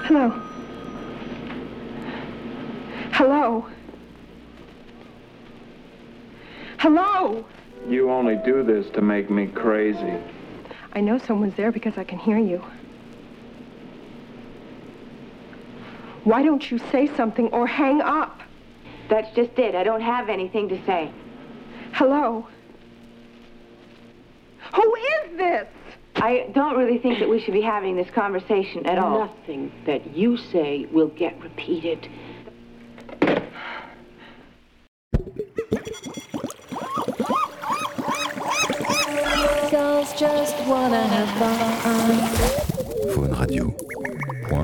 Hello. Hello. Hello. You only do this to make me crazy. I know someone's there because I can hear you. Why don't you say something or hang up? That's just it. I don't have anything to say. Hello? Who is this? I don't really think that we should be having this conversation at all. Nothing that you say will get repeated. Girls just wanna have fun. Faune Radio.